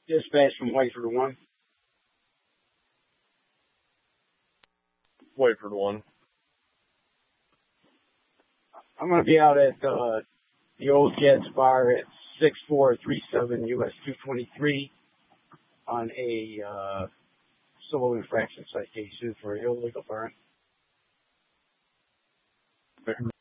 Dispatch from Whiteford 1. Whiteford 1. I'm going to be out at the Old Cats Bar at 6437 US 223 on a civil infraction citation for illegal burn.